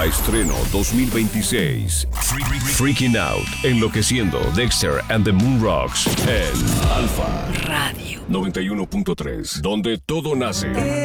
Estreno 2026. Freaking Out, Enloqueciendo, Dexter and the Moon Rocks en Alfa Radio 91.3, donde todo nace.